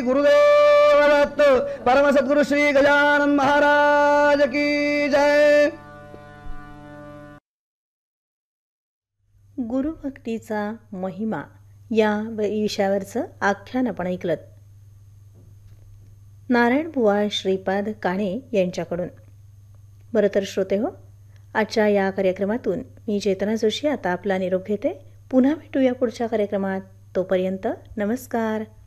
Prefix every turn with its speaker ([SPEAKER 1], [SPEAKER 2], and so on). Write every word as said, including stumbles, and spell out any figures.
[SPEAKER 1] गुरुदेव दत्त. परम सद्गुरु श्री गजानन महाराज की जय.
[SPEAKER 2] गुरुभक्तीचा महिमा या विषयावरचं आख्यान आपण ऐकलं नारायणबुवा श्रीपाद काणे यांच्याकडून. बरं तर श्रोते हो, आजच्या या कार्यक्रमातून मी चेतना जोशी आता आपला निरोप घेते. पुन्हा भेटूया पुढच्या कार्यक्रमात. तोपर्यंत नमस्कार.